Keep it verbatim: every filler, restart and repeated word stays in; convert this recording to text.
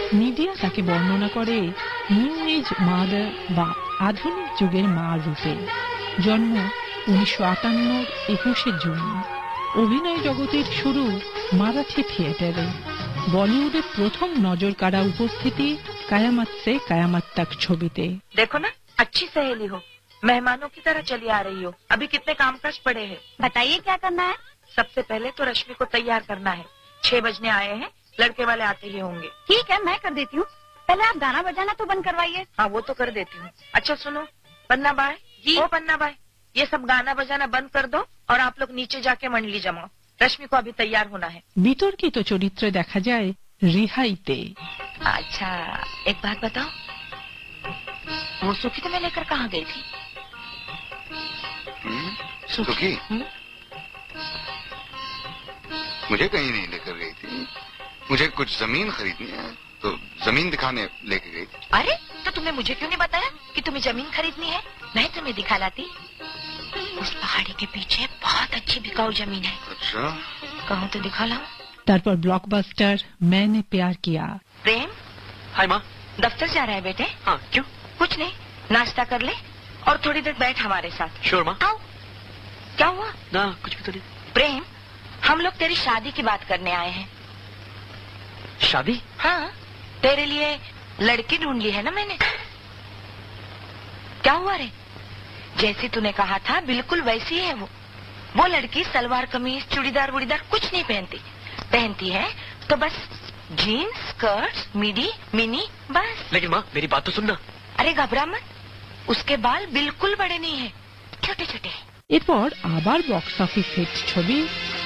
Media তাকে বর্ণনা করে নিউ এজ মাদার বা আধুনিক যুগের মা রূপে। জন্ম উনিশশো আটান্নর একুশে জুন। অভিনয় জগতের শুরু মারাঠি থিয়েটারে। বলিউডের প্রথম নজর কাড়া উপস্থিতি কায়ামত से कयामत तक ছবিতে। देखो ना, अच्छी सहेली हो, मेहमानों की तरह चली आ रही हो। अभी कितने कामकाज पड़े हैं, बताइए क्या करना है। सबसे पहले तो रश्मि को तैयार करना है। छह बजने आए हैं, लड़के वाले आते ही होंगे। ठीक है, मैं कर देती हूँ। पहले आप गाना बजाना तो बंद करवाइए। हाँ, वो तो कर देती हूँ। अच्छा सुनो, पन्ना बाय जी, ओ पन्ना बाय, ये सब गाना बजाना बंद कर दो और आप लोग नीचे जाके मंडली जमाओ। रश्मि को अभी तैयार होना है। বিতর্কিত চরিত্রে দেখা যায় রিহাইতে। अच्छा, एक बात बताओ, वो सुखी तो मैं लेकर कहाँ गई थी? सुखी? मुझे कहीं नहीं लेकर गई थी। मुझे कुछ जमीन खरीदनी है तो जमीन दिखाने लेके गई थी। अरे, तो तुमने मुझे क्यों नहीं बताया कि तुम्हें जमीन खरीदनी है? मैं तुम्हें दिखा लाती। उस पहाड़ी के पीछे बहुत अच्छी बिकाऊ जमीन है। अच्छा, कहूँ तो दिखा लाऊं? তারপর ব্লকবাস্টার मैंने प्यार किया। प्रेम, हाय माँ। दफ्तर जा रहा है बेटे? हाँ, क्यों? कुछ नहीं, नाश्ता कर ले और थोड़ी देर बैठ हमारे साथ। श्योर माँ। आओ। क्या हुआ? ना, कुछ भी तो नहीं। प्रेम, हम लोग तेरी शादी की बात करने आए हैं। शादी? हाँ, तेरे लिए लड़की ढूंढ ली है ना मैंने। क्या हुआ रे? जैसी तूने कहा था बिल्कुल वैसी है वो। वो लड़की सलवार कमीज चूड़ीदार वुड़ीदार कुछ नहीं पहनती। पहनती है तो बस जीन्स, स्कर्ट, मिडी, मिनी, बस। लेकिन माँ, मेरी बात तो सुनना। अरे घबरा मत, उसके बाल बिल्कुल बड़े नहीं है, छोटे छोटे। এরপর আবার বক্স অফিস হিট ছবি